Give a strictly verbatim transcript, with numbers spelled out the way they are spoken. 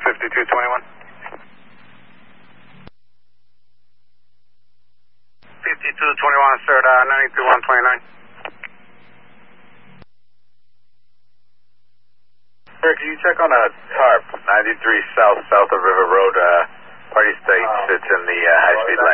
fifty-two twenty-one. fifty-two twenty-one, sir, uh, ninety-two one twenty-nine. Sir, can you check on a TARP, ninety-three south, south of River Road, uh, Party State, sits in the uh, high-speed